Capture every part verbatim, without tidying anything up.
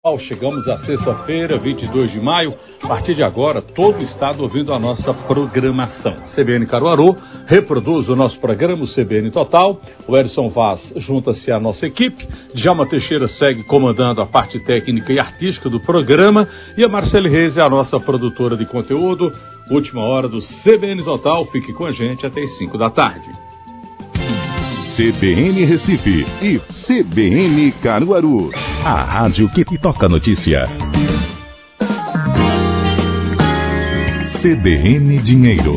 Chegamos à sexta-feira, vinte e dois de maio. A partir de agora, todo o estado ouvindo a nossa programação. C B N Caruaru reproduz o nosso programa, o C B N Total. O Edson Vaz junta-se à nossa equipe. Djalma Teixeira segue comandando a parte técnica e artística do programa. E a Marcele Reis é a nossa produtora de conteúdo. Última hora do C B N Total. Fique com a gente até as cinco da tarde. C B N Recife e C B N Caruaru, a rádio que te toca a notícia. C B N Dinheiro.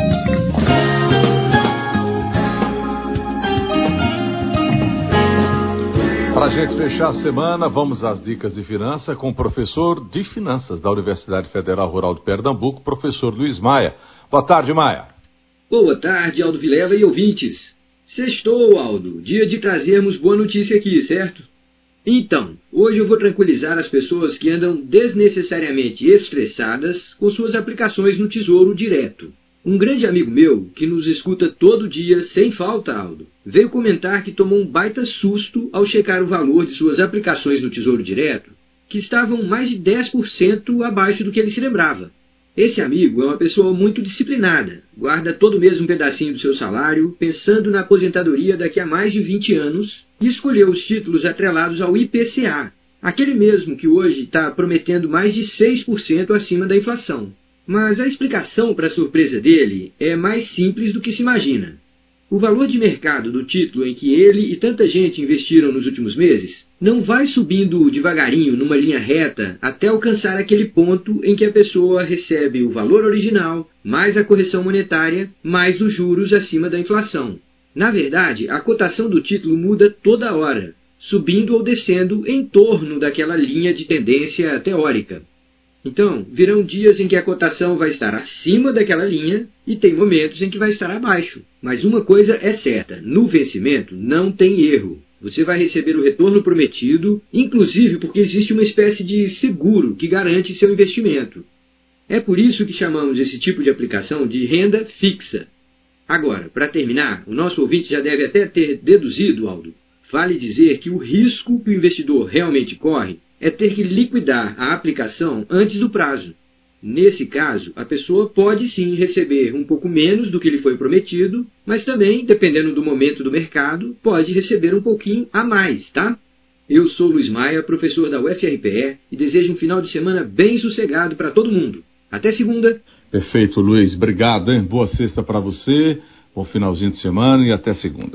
Para a gente fechar a semana, vamos às dicas de finança com o professor de finanças da Universidade Federal Rural de Pernambuco, professor Luiz Maia. Boa tarde, Maia. Boa tarde, Aldo Vilela e ouvintes. Sextou, Aldo, dia de trazermos boa notícia aqui, certo? Então, hoje eu vou tranquilizar as pessoas que andam desnecessariamente estressadas com suas aplicações no Tesouro Direto. Um grande amigo meu, que nos escuta todo dia, sem falta, Aldo, veio comentar que tomou um baita susto ao checar o valor de suas aplicações no Tesouro Direto, que estavam mais de dez por cento abaixo do que ele se lembrava. Esse amigo é uma pessoa muito disciplinada, guarda todo mês um pedacinho do seu salário, pensando na aposentadoria daqui a mais de vinte anos, e escolheu os títulos atrelados ao I P C A, aquele mesmo que hoje está prometendo mais de seis por cento acima da inflação. Mas a explicação para a surpresa dele é mais simples do que se imagina. O valor de mercado do título em que ele e tanta gente investiram nos últimos meses não vai subindo devagarinho numa linha reta até alcançar aquele ponto em que a pessoa recebe o valor original, mais a correção monetária, mais os juros acima da inflação. Na verdade, a cotação do título muda toda hora, subindo ou descendo em torno daquela linha de tendência teórica. Então, virão dias em que a cotação vai estar acima daquela linha e tem momentos em que vai estar abaixo. Mas uma coisa é certa, no vencimento não tem erro. Você vai receber o retorno prometido, inclusive porque existe uma espécie de seguro que garante seu investimento. É por isso que chamamos esse tipo de aplicação de renda fixa. Agora, para terminar, o nosso ouvinte já deve até ter deduzido, Aldo, vale dizer que o risco que o investidor realmente corre é ter que liquidar a aplicação antes do prazo. Nesse caso, a pessoa pode sim receber um pouco menos do que lhe foi prometido, mas também, dependendo do momento do mercado, pode receber um pouquinho a mais, tá? Eu sou Luiz Maia, professor da U F R P E, e desejo um final de semana bem sossegado para todo mundo. Até segunda! Perfeito, Luiz. Obrigado, hein? Boa sexta para você, bom finalzinho de semana e até segunda.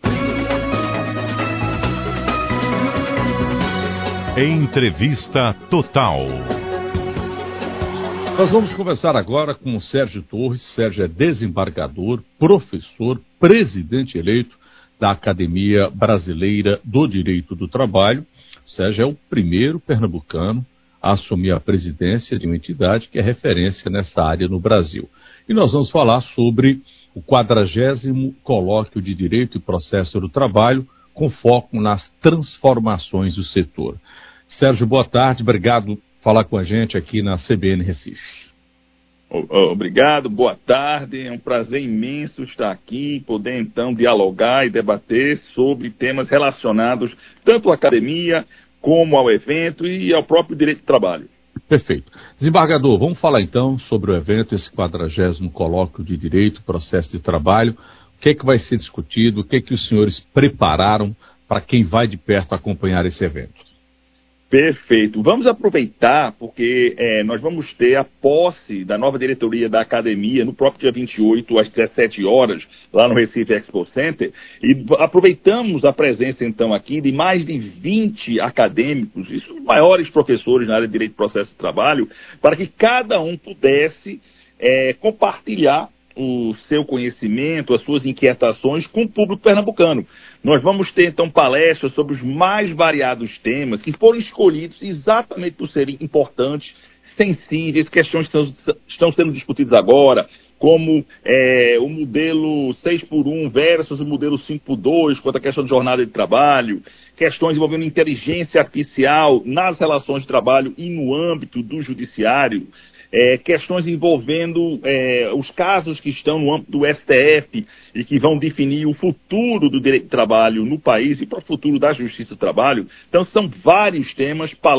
Entrevista Total. Nós vamos conversar agora com o Sérgio Torres. Sérgio é desembargador, professor, presidente eleito da Academia Brasileira do Direito do Trabalho. Sérgio é o primeiro pernambucano a assumir a presidência de uma entidade que é referência nessa área no Brasil. E nós vamos falar sobre o quadragésimo Colóquio de Direito e Processo do Trabalho, com foco nas transformações do setor. Sérgio, boa tarde, obrigado por falar com a gente aqui na C B N Recife. Obrigado, boa tarde, é um prazer imenso estar aqui, poder então dialogar e debater sobre temas relacionados tanto à academia como ao evento e ao próprio direito do trabalho. Perfeito. Desembargador, vamos falar então sobre o evento, esse quadragésimo Colóquio de Direito e Processo de Trabalho. O que é que vai ser discutido? O que é que os senhores prepararam para quem vai de perto acompanhar esse evento? Perfeito. Vamos aproveitar porque é, nós vamos ter a posse da nova diretoria da academia no próprio dia vinte e oito, às dezessete horas, lá no Recife Expo Center, e aproveitamos a presença então aqui de mais de vinte acadêmicos, isso os maiores professores na área de Direito e Processo de Trabalho, para que cada um pudesse é, compartilhar o seu conhecimento, as suas inquietações com o público pernambucano. Nós vamos ter, então, palestras sobre os mais variados temas que foram escolhidos exatamente por serem importantes, sensíveis, questões que estão, estão sendo discutidas agora, como é, o modelo seis por um versus o modelo cinco por dois, quanto à questão de jornada de trabalho, questões envolvendo inteligência artificial nas relações de trabalho e no âmbito do judiciário, É, questões envolvendo é, os casos que estão no âmbito do S T F e que vão definir o futuro do direito de trabalho no país e para o futuro da justiça do trabalho. Então, são vários temas,